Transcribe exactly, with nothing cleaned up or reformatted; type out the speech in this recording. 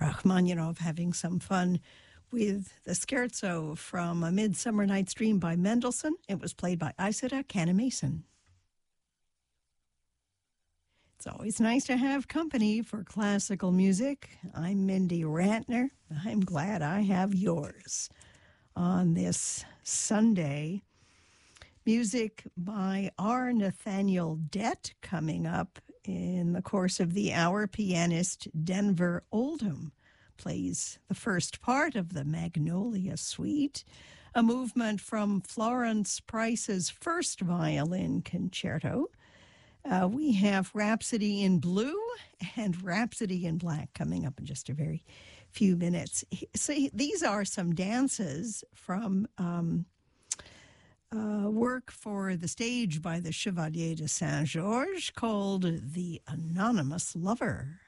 Rachmaninoff having some fun with the scherzo from A Midsummer Night's Dream by Mendelssohn. It was played by Isidore Canna-Mason. It's always nice to have company for classical music. I'm Mindy Rantner. I'm glad I have yours on this Sunday. Music by R. Nathaniel Dett coming up in the course of the hour. Pianist Denver Oldham plays the first part of the Magnolia Suite, a movement from Florence Price's first violin concerto. Uh, we have Rhapsody in Blue and Rhapsody in Black coming up in just a very few minutes. See, these are some dances from um, uh, work for the stage by the Chevalier de Saint-Georges called The Anonymous Lover.